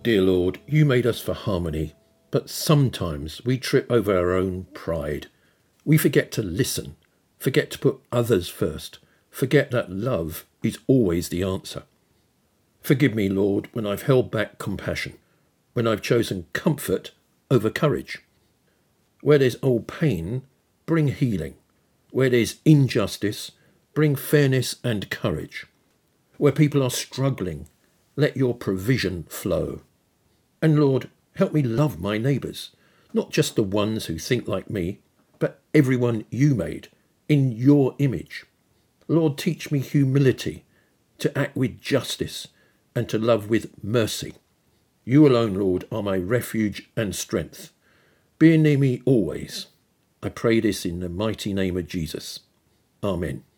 Dear Lord, you made us for harmony, but sometimes we trip over our own pride. We forget to listen, forget to put others first, forget that love is always the answer. Forgive me, Lord, when I've held back compassion, when I've chosen comfort over courage. Where there's old pain, bring healing. Where there's injustice, bring fairness and courage. Where people are struggling, let your provision flow. And Lord, help me love my neighbours, not just the ones who think like me, but everyone you made in your image. Lord, teach me humility, to act with justice and to love with mercy. You alone, Lord, are my refuge and strength. Be near me always. I pray this in the mighty name of Jesus. Amen.